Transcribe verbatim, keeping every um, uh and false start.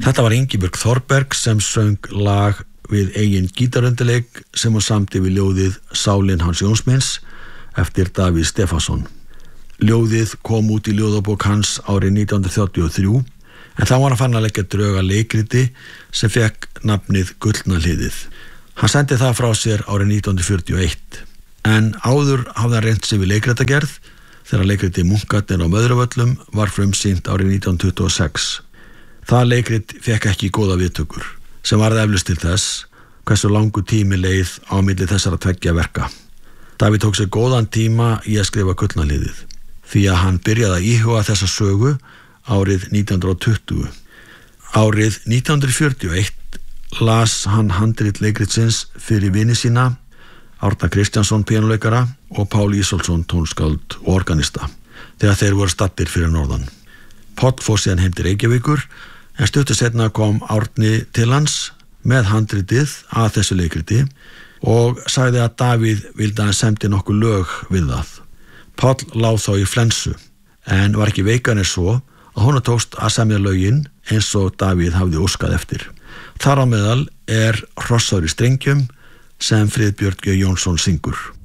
Þetta var Ingibjörg Þorberg sem söng lag við eigin gítarundirleik sem hún samdi við ljóðið Sálin Hans Jónsmins eftir Davíð Stefánsson. Ljóðið kom út í ljóðabók hans árið nítján hundruð þrjátíu og þrjú en þá var hann fann að leggja drög að leikriti sem fekk nafnið Gullna hliðið. Hann sendi það frá sér árið nítján hundruð fjörutíu og eitt en áður hafði hann reynt sig við leikritagerð þegar leikriti Munkarnir á Möðruvöllum var frumsýnt árið nítján hundruð tuttugu og sex. Það leikrit fekk ekki góða viðtökur sem varð eflaust til þess hversu langur tími leið á milli þessara tveggja verka. Davíð tók sér góðan tíma í að skrifa Gullna hliðið því að hann byrjaði að íhuga þessa sögu árið nítján hundruð tuttugu. Árið nítján hundruð fjörutíu og eitt las hann handrit leikritsins fyrir vini sína Árna Kristjánsson píanóleikara og Pál Ísólfsson tónskáld og organista þegar þeir voru staddir fyrir norðan. Páll fór síðan heim til Reykjavíkur en stuttu seinna kom Árni til hans með handritið að þessu leikriti og sagði að Davíð vildi að hann semdi nokkuð lög við það. Páll lá þá í flensu en var ekki veikanir svo að honum tókst að semja lögin eins og Davíð hafði óskað eftir. Þar á meðal er Hrossaður í strengjum sem Friðbjörn G. Jónsson syngur.